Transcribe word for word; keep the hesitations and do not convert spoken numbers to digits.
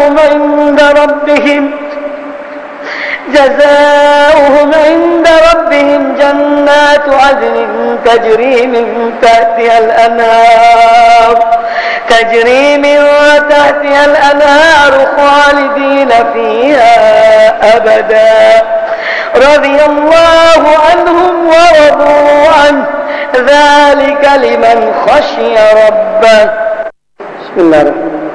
جزاؤهم عند ربهم جزاؤهم عند ربهم جنات عدن تجري من تحتها الأنهار تجري من تحتها الأنهار خالدين فيها أبدا رضي الله عنهم ورضوا عنه ذلك لمن خشي ربه. بسم الله الرحمن الرحيم.